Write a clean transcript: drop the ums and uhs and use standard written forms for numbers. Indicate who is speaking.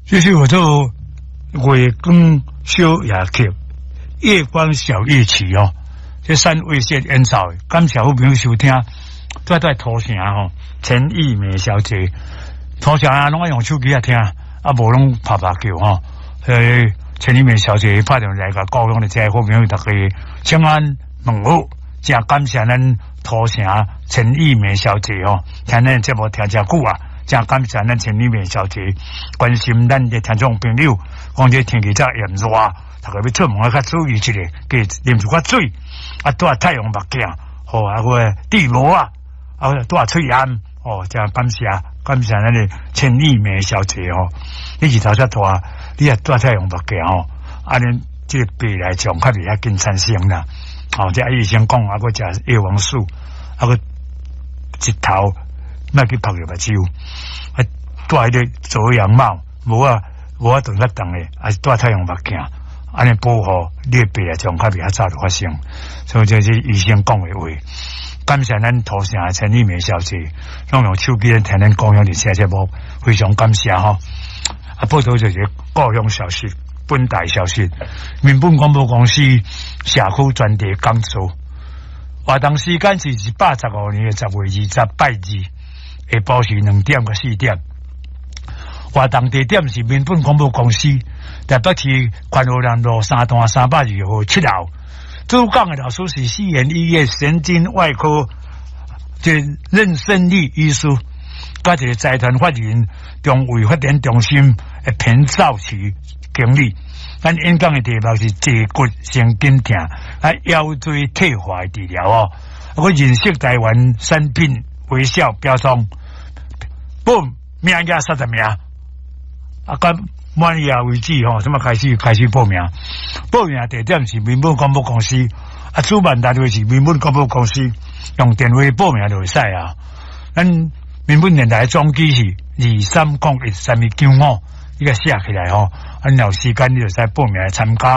Speaker 1: 就是我做月光小夜曲，夜光小夜曲哦，这3位线演奏的，感谢好朋友收听。都在土城吼，陈义美小姐，土城啊，拢爱用手机啊听，啊无拢拍拍叫吼。陈义美小姐拍电话来个高雄的这好朋友，大家请安问好，真感谢咱土城陈义美小姐哦，听咱节目听真久啊，真感谢咱陈义美小姐关心咱的听众朋友，讲这天气真炎热，大家要出门较注意一下，给啉一寡水，啊戴太阳目镜，吼啊个地膜啊。多出烟哦，真感谢咱的陈丽美小姐哦，你是头遮大，你也多太阳目镜哦，恁这个病来讲较袂遐紧产生啦，哦，这医生讲个食叶黄素，个一头莫去拍个目睭，戴迄个遮阳帽，无顿较长诶，还是戴太阳目镜，尼保护你的病来讲较袂遐早就发生，所以这是医生讲诶话。感谢咱土城的陈丽美小姐，拢用手机听咱高雄的节目，非常感谢哈。报道就是高雄消息、本台消息，民本广播公司社区专题讲座，活动时间是115年10月28日下晡时2点到4点。活动地点是民本广播公司台北市宽和南路3段320号7楼。主讲的老师是西园医院神经外科这任胜利医师，甲一个财团法人中卫发展中心的偏照期经理。咱演讲的题目是坐骨神经痛腰椎退化的治疗哦。我认识台湾产品微笑标章，报名额30名，满意啊为止吼，什么开始报名？报名地点是民本广播公司，主办单位是民本广播公司，用电话报名就会使啊。咱民本电台总机是23013195，你个写起来吼，有时间你就使报名来参加。